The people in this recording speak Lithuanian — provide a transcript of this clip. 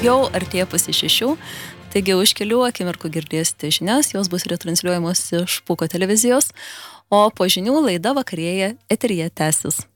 jau artėja pusė 6, taigi už kelių akimirkų girdėsite žinias, jos bus retransliuojamos iš Pūko televizijos, o po žinių laida Vakarėja eteryje tęsis.